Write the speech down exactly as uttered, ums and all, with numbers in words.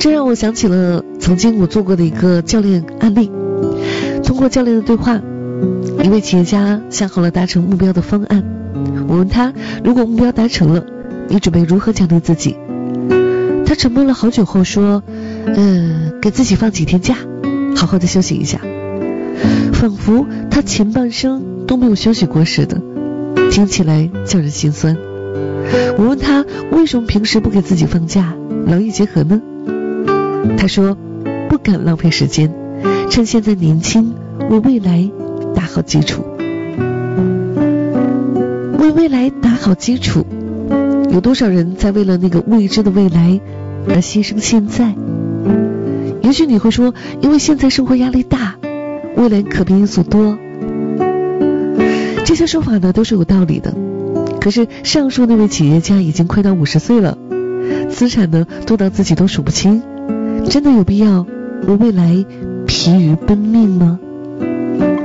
这让我想起了曾经我做过的一个教练案例。通过教练的对话，一位企业家想好了达成目标的方案。我问他，如果目标达成了，你准备如何奖励自己？他沉默了好久后说，呃，给自己放几天假，好好的休息一下。仿佛他前半生都没有休息过似的，听起来叫人心酸。我问他，为什么平时不给自己放假，劳逸结合呢？他说，不敢浪费时间，趁现在年轻，为未来打好基础。为未来打好基础，有多少人在为了那个未知的未来而牺牲现在？也许你会说，因为现在生活压力大，未来可变因素多。这些说法呢都是有道理的，可是上述那位企业家已经快到五十岁了，资产呢多到自己都数不清，真的有必要为未来疲于奔命吗？